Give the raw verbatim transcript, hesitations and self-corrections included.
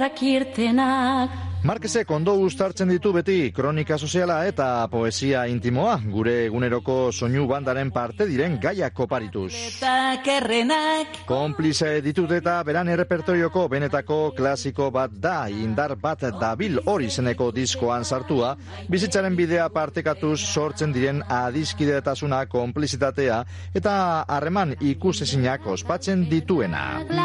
Marquezek ondo uztartzen ditu beti kronika soziala eta poesia intimoa, gure eguneroko soinu bandaren parte diren gaiak koparituz. Konplize ditut eta beran errepertorioko benetako klasiko bat da, indar bat dabil hori zeneko diskoan sartua, bizitzaren bidea partekatuz sortzen diren adiskidetasuna, konplizitatea eta harreman ikusezinak ospatzen dituena.